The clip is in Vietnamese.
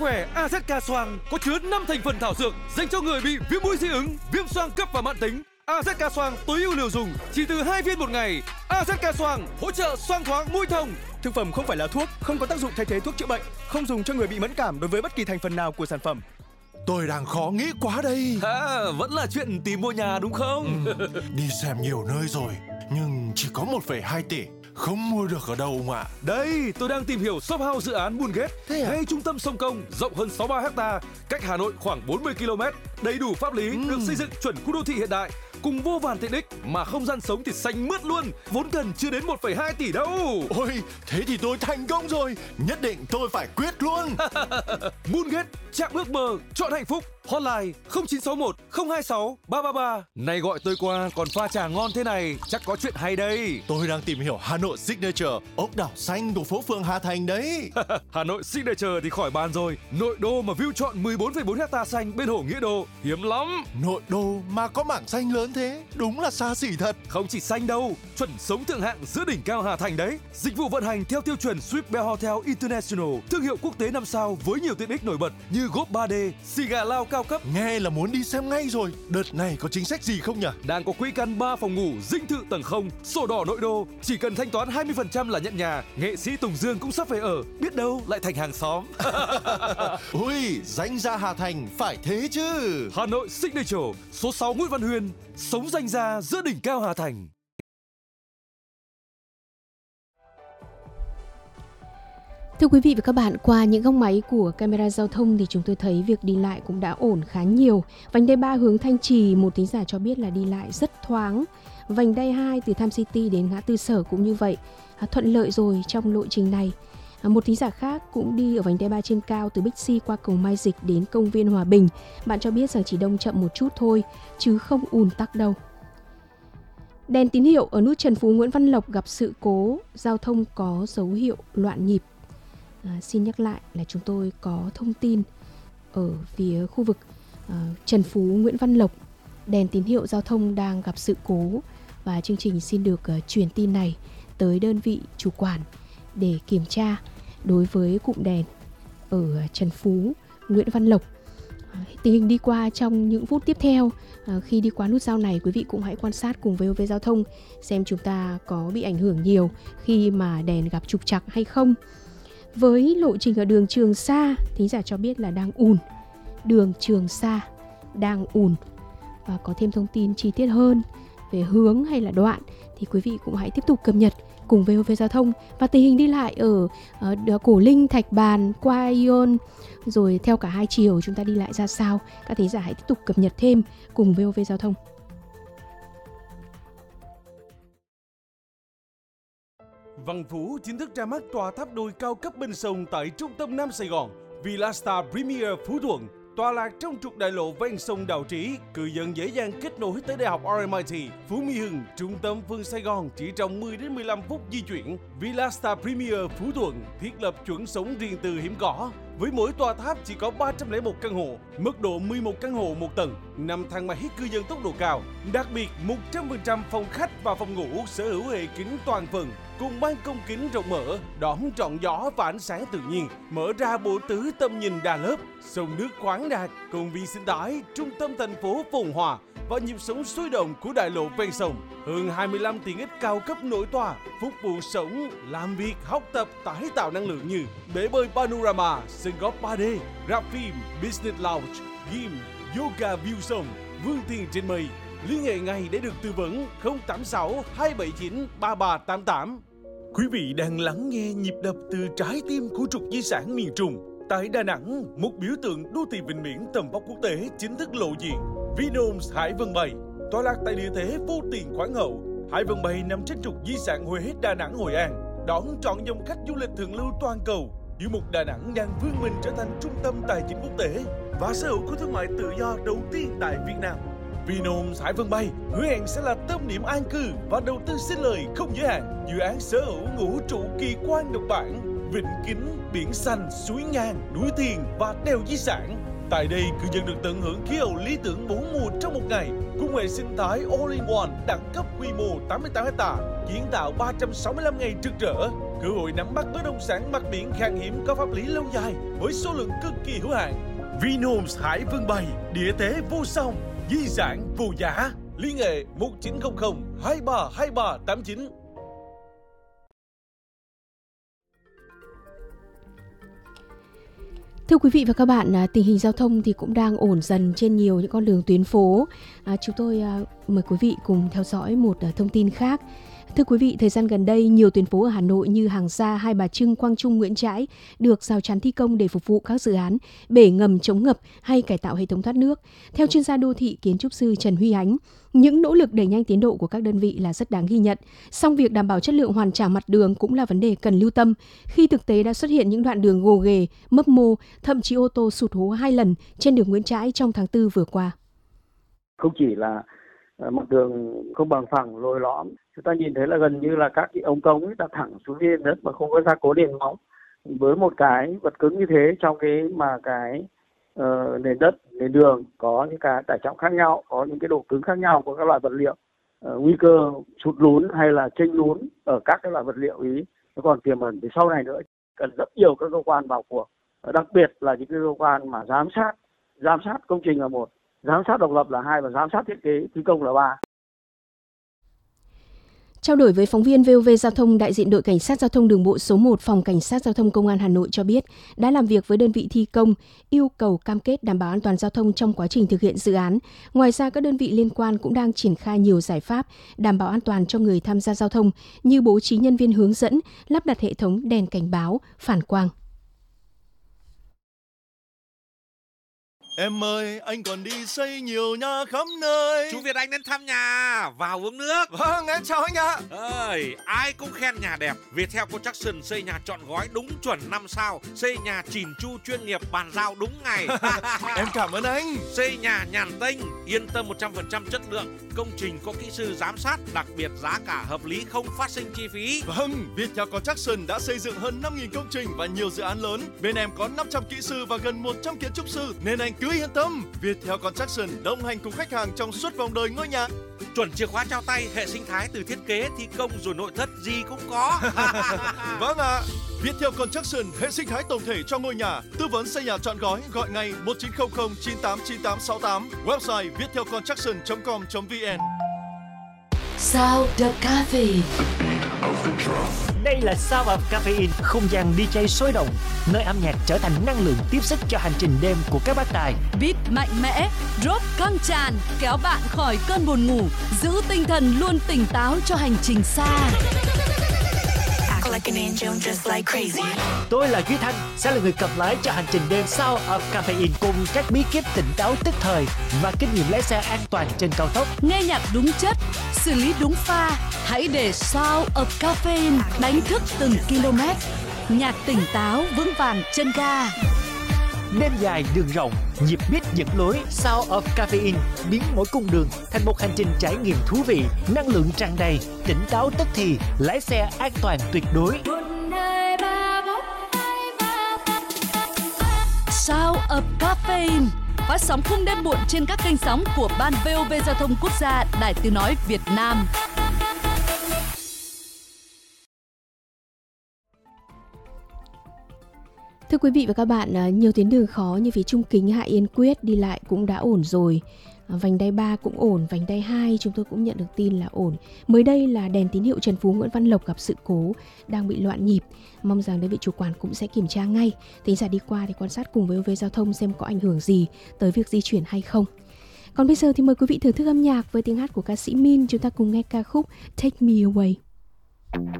Khỏe AZK Xoang có chứa 5 thành phần thảo dược dành cho người bị viêm mũi dị ứng, viêm xoang cấp và mãn tính. AZK Xoang tối ưu liều dùng chỉ từ 2 viên một ngày. AZK Xoang hỗ trợ xoang thoáng mũi thông. Thực phẩm không phải là thuốc, không có tác dụng thay thế thuốc chữa bệnh, không dùng cho người bị mẫn cảm đối với bất kỳ thành phần nào của sản phẩm. Tôi đang khó nghĩ quá đây. Vẫn là chuyện tìm mua nhà đúng không? Đi xem nhiều nơi rồi, nhưng chỉ có 1,2 tỷ. Không mua được ở đâu ông ạ. Đây, tôi đang tìm hiểu shop house dự án Moongate, ngay trung tâm sông Công, rộng hơn 63 ha, cách Hà Nội khoảng 40 km, đầy đủ pháp lý, được xây dựng chuẩn khu đô thị hiện đại, cùng vô vàn tiện ích mà không gian sống thì xanh mướt luôn, vốn cần chưa đến 1,2 tỷ đâu. Ôi, thế thì tôi thành công rồi, nhất định tôi phải quyết luôn. Moongate, chạm ước mơ, chọn hạnh phúc. Hotline 0961 026 333. Này gọi tôi qua, còn pha trà ngon thế này, chắc có chuyện hay đây. Tôi đang tìm hiểu Hà Nội Signature, ốc đảo xanh của phố phường Hà Thành đấy. Hà Nội Signature thì khỏi bàn rồi. Nội đô mà view chọn 14,4 ha xanh bên hồ Nghĩa Đô, hiếm lắm. Nội đô mà có mảng xanh lớn thế, đúng là xa xỉ thật. Không chỉ xanh đâu, chuẩn sống thượng hạng giữa đỉnh cao Hà Thành đấy. Dịch vụ vận hành theo tiêu chuẩn Swiss Bell Hotel International, thương hiệu quốc tế 5 sao với nhiều tiện ích nổi bật như góp 3D, xì gà lao cao cấp. Nghe là muốn đi xem ngay rồi. Đợt này có chính sách gì không nhỉ? Đang có quỹ căn 3 phòng ngủ, dinh thự tầng 0, sổ đỏ nội đô, chỉ cần thanh toán 20% là nhận nhà. Nghệ sĩ Tùng Dương cũng sắp về ở, biết đâu lại thành hàng xóm. Ui, danh gia Hà Thành phải thế chứ. Hà Nội Signature, số 6 Nguyễn Văn Huyên, sống danh gia giữa đỉnh cao Hà Thành. Thưa quý vị và các bạn, qua những góc máy của camera giao thông thì chúng tôi thấy việc đi lại cũng đã ổn khá nhiều. Vành đai 3 hướng Thanh Trì, một thính giả cho biết là đi lại rất thoáng. Vành đai 2 từ Tham City đến ngã tư Sở cũng như vậy, thuận lợi rồi trong lộ trình này. Một thính giả khác cũng đi ở vành đai 3 trên cao từ Bixi qua cầu Mai Dịch đến công viên Hòa Bình. Bạn cho biết rằng chỉ đông chậm một chút thôi, chứ không ùn tắc đâu. Đèn tín hiệu ở nút Trần Phú Nguyễn Văn Lộc gặp sự cố, giao thông có dấu hiệu loạn nhịp. Xin nhắc lại là chúng tôi có thông tin ở phía khu vực Trần Phú Nguyễn Văn Lộc, đèn tín hiệu giao thông đang gặp sự cố và chương trình xin được truyền tin này tới đơn vị chủ quản để kiểm tra đối với cụm đèn ở Trần Phú Nguyễn Văn Lộc. Tình hình đi qua trong những phút tiếp theo, khi đi qua nút giao này, quý vị cũng hãy quan sát cùng VOV Giao thông xem chúng ta có bị ảnh hưởng nhiều khi mà đèn gặp trục trặc hay không. Với lộ trình ở đường Trường Sa, thính giả cho biết là đang ùn. Đường Trường Sa đang ùn. Và có thêm thông tin chi tiết hơn về hướng hay là đoạn thì quý vị cũng hãy tiếp tục cập nhật cùng VOV Giao thông. Và tình hình đi lại ở Cổ Linh, Thạch Bàn, qua Ion, rồi theo cả hai chiều chúng ta đi lại ra sao, các thính giả hãy tiếp tục cập nhật thêm cùng VOV Giao thông. Văn Phú chính thức ra mắt tòa tháp đôi cao cấp bên sông tại trung tâm Nam Sài Gòn. Villa Star Premier Phú Thuận, tọa lạc trong trục đại lộ ven sông Đào Trí, cư dân dễ dàng kết nối tới Đại học RMIT, Phú Mỹ Hưng, trung tâm phương Sài Gòn chỉ trong 10 đến 15 phút di chuyển. Villa Star Premier Phú Thuận thiết lập chuẩn sống riêng tư hiếm có. Với mỗi tòa tháp chỉ có 301 căn hộ, mức độ 11 căn hộ một tầng, 5 thang máy cư dân tốc độ cao. Đặc biệt, 100% phòng khách và phòng ngủ sở hữu hệ kính toàn phần, cùng ban công kính rộng mở, đón trọn gió và ánh sáng tự nhiên, mở ra bộ tứ tầm nhìn đa lớp, sông nước khoáng đạt, công viên sinh thái, trung tâm thành phố phồn hoa và nhịp sống sôi động của đại lộ ven sông. Hơn 25 tiện ích cao cấp nổi tỏa, phục vụ sống, làm việc, học tập, tái tạo năng lượng như bể bơi panorama, sân golf 3D, rạp phim, business lounge, gym, yoga view sông, vươn tiền trên mây. Liên hệ ngay để được tư vấn 086 279 3388. Quý vị đang lắng nghe nhịp đập từ trái tim của trục di sản miền Trung. Tại Đà Nẵng, một biểu tượng đô thị vịnh biển tầm vóc quốc tế chính thức lộ diện. Vinhomes Hải Vân Bay, tọa lạc tại địa thế vô tiền khoáng hậu. Hải Vân Bay nằm trên trục di sản Huế, Đà Nẵng, Hội An, đón trọn dòng khách du lịch thượng lưu toàn cầu. Tiểu mục Đà Nẵng đang vươn mình trở thành trung tâm tài chính quốc tế và sở hữu khu thương mại tự do đầu tiên tại Việt Nam. Vinhomes Hải Vân Bay hứa hẹn sẽ là tâm điểm an cư và đầu tư sinh lời không giới hạn. Dự án sở hữu ngũ trụ kỳ quan độc bản, vịnh kính, biển xanh, suối ngang, núi thiền và đèo di sản. Tại đây, cư dân được tận hưởng khí hậu lý tưởng 4 mùa trong một ngày, cùng hệ sinh thái All-in-One đẳng cấp quy mô 88 ha, kiến tạo 365 ngày rực rỡ, cơ hội nắm bắt bất động sản mặt biển khan hiếm có pháp lý lâu dài với số lượng cực kỳ hữu hạn. Vinhomes Hải Vân Bày, địa thế vô song, di sản vô giá. Liên hệ 1900 232389. Thưa quý vị và các bạn, tình hình giao thông thì cũng đang ổn dần trên nhiều những con đường tuyến phố. Chúng tôi mời quý vị cùng theo dõi một thông tin khác. Thưa quý vị, thời gian gần đây, nhiều tuyến phố ở Hà Nội như Hàng Gia, Hai Bà Trưng, Quang Trung, Nguyễn Trãi được rào chắn thi công để phục vụ các dự án bể ngầm chống ngập hay cải tạo hệ thống thoát nước. Theo chuyên gia đô thị kiến trúc sư Trần Huy Ánh, những nỗ lực đẩy nhanh tiến độ của các đơn vị là rất đáng ghi nhận. Song việc đảm bảo chất lượng hoàn trả mặt đường cũng là vấn đề cần lưu tâm khi thực tế đã xuất hiện những đoạn đường gồ ghề, mấp mô, thậm chí ô tô sụt hố 2 lần trên đường Nguyễn Trãi trong tháng 4 vừa qua. Không chỉ là mặt đường không bằng phẳng, lồi lõm, chúng ta nhìn thấy là gần như là các cái ống cống ấy đặt thẳng xuống nền đất mà không có gia cố nền móng. Với một cái vật cứng như thế, trong cái nền đất, nền đường có những cái tải trọng khác nhau, có những cái độ cứng khác nhau của các loại vật liệu, nguy cơ sụt lún hay là chênh lún ở các cái loại vật liệu ý nó còn tiềm ẩn về sau này nữa. Cần rất nhiều các cơ quan vào cuộc, đặc biệt là những cái cơ quan mà giám sát công trình là một, giám sát độc lập là 2 và giám sát thiết kế thi công là 3. Trao đổi với phóng viên VOV Giao thông, đại diện đội Cảnh sát Giao thông đường bộ số 1 Phòng Cảnh sát Giao thông Công an Hà Nội cho biết đã làm việc với đơn vị thi công, yêu cầu cam kết đảm bảo an toàn giao thông trong quá trình thực hiện dự án. Ngoài ra, các đơn vị liên quan cũng đang triển khai nhiều giải pháp đảm bảo an toàn cho người tham gia giao thông như bố trí nhân viên hướng dẫn, lắp đặt hệ thống đèn cảnh báo, phản quang. Em ơi, anh còn đi xây nhiều nhà khắp nơi. Chú Việt Anh đến thăm nhà, vào uống nước. Vâng, em chào anh ạ. Ai cũng khen nhà đẹp. Viettel Construction xây nhà trọn gói đúng chuẩn 5 sao. Xây nhà chỉn chu chuyên nghiệp, bàn giao đúng ngày. Em cảm ơn anh. Xây nhà nhàn tênh, yên tâm 100% chất lượng. Công trình có kỹ sư giám sát, đặc biệt giá cả hợp lý, không phát sinh chi phí. Vâng, Viettel Construction đã xây dựng hơn 5.000 công trình và nhiều dự án lớn. Bên em có 500 kỹ sư và gần 100 kiến trúc sư, nên anh cứ yên tâm. Viettel Construction đồng hành cùng khách hàng trong suốt vòng đời ngôi nhà. Chuẩn chìa khóa trao tay, hệ sinh thái từ thiết kế, thi công rồi nội thất gì cũng có. Vâng ạ. Viettel Construction, hệ sinh thái tổng thể cho ngôi nhà. Tư vấn xây nhà trọn gói, gọi ngay 1900 989868. Website viettelconstruction.com.vn. Sound of Caffeine. Đây là Sound of Caffeine, không gian DJ sôi động, nơi âm nhạc trở thành năng lượng tiếp sức cho hành trình đêm của các bác tài. Beat mạnh mẽ, drop căng tràn, kéo bạn khỏi cơn buồn ngủ, giữ tinh thần luôn tỉnh táo cho hành trình xa. Tôi là Duy Thanh, sẽ là người cầm lái cho hành trình đêm Sound of Caffeine cùng các bí kíp tỉnh táo tức thời và kinh nghiệm lái xe an toàn trên cao tốc. Nghe nhạc đúng chất, xử lý đúng pha, hãy để Sound of Caffeine đánh thức từng km. Nhạc tỉnh táo vững vàng chân ga. Đêm dài đường rộng, nhịp beat dẫn lối. Sound of Caffeine biến mỗi cung đường thành một hành trình trải nghiệm thú vị, năng lượng tràn đầy, tỉnh táo tức thì, lái xe an toàn tuyệt đối. Sound of Caffeine phát sóng khung đêm muộn trên các kênh sóng của Ban VOV Giao thông Quốc gia, Đài Tiếng nói Việt Nam. Thưa quý vị và các bạn, nhiều tuyến đường khó như phía Trung Kính, Hạ Yên Quyết đi lại cũng đã ổn rồi. Vành đai 3 cũng ổn, vành đai 2 chúng tôi cũng nhận được tin là ổn. Mới đây là đèn tín hiệu Trần Phú Nguyễn Văn Lộc gặp sự cố đang bị loạn nhịp. Mong rằng đơn vị chủ quản cũng sẽ kiểm tra ngay. Thính giả đi qua thì quan sát cùng với VOV Giao thông xem có ảnh hưởng gì tới việc di chuyển hay không. Còn bây giờ thì mời quý vị thưởng thức âm nhạc với tiếng hát của ca sĩ Min. Chúng ta cùng nghe ca khúc Take Me Away.